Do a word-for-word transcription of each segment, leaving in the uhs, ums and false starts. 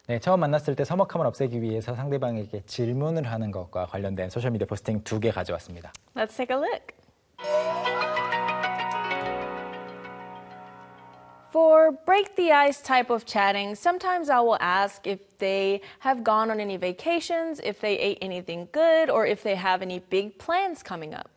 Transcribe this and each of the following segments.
네, 처음 만났을 때 서먹함을 없애기 위해서 상대방에게 질문을 하는 것과 관련된 소셜미디어 포스팅 두 개 가져왔습니다. Let's take a look. For break the ice type of chatting, sometimes I will ask if they have gone on any vacations, if they ate anything good, or if they have any big plans coming up.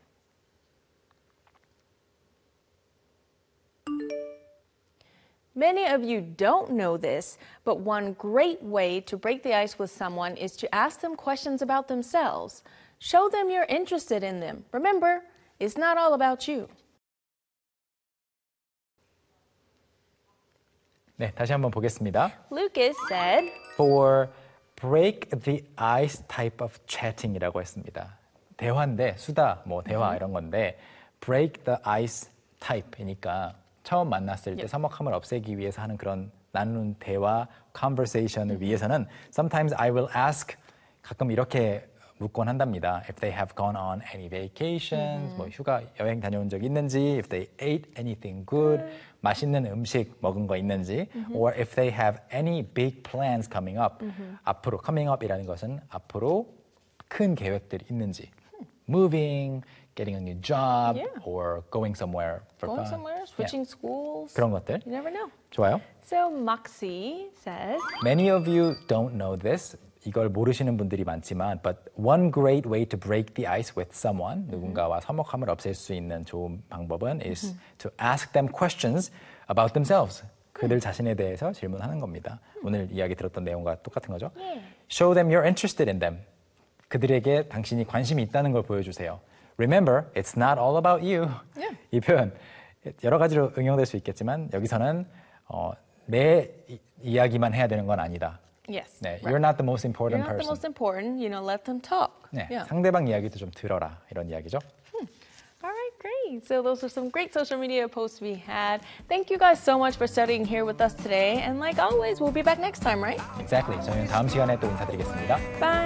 Many of you don't know this, but one great way to break the ice with someone is to ask them questions about themselves. Show them you're interested in them. Remember, it's not all about you. 네, 다시 한번 보겠습니다. Lucas said, For break the ice type of chatting이라고 했습니다. 대화인데 수다, 뭐 대화 이런 건데 break the ice type이니까 처음 만났을 때 서먹함을 없애기 위해서 하는 그런 나누는 대화, conversation을 위해서는 sometimes I will ask 가끔 이렇게 묻곤 한답니다. If they have gone on any vacations, 뭐 휴가 여행 다녀온 적 있는지, if they ate anything good, 맛있는 음식 먹은 거 있는지, or if they have any big plans coming up. 앞으로 coming up이라는 것은 앞으로 큰 계획들이 있는지, moving, getting a new job, Yeah. or going somewhere for going fun. somewhere, switching schools. 그런 것들. You never know. 좋아요. So Moxie says, Many of you don't know this. 이걸 모르시는 분들이 많지만 but one great way to break the ice with someone, 누군가와 서먹함을 없앨 수 있는 좋은 방법은 is to ask them questions about themselves. 그들 자신에 대해서 질문하는 겁니다. 오늘 이야기 들었던 내용과 똑같은 거죠. Yeah. Show them you're interested in them. 그들에게 당신이 관심이 있다는 걸 보여주세요. Remember, it's not all about you. Yeah. 이 표현 여러 가지로 응용될 수 있겠지만 여기서는 어, 내 이, 이야기만 해야 되는 건 아니다. yes. 네, right. you're not the most You're important not the person. most important, you know, let them talk. 네, Yeah. 상대방 이야기도 좀 들어라 이런 이야기죠. All right, great. So those are some great social media posts we had. Thank you guys so much for studying here with us today. And like always, we'll be back next time, right? Exactly. 저희는 다음 시간에 또 인사드리겠습니다. Bye.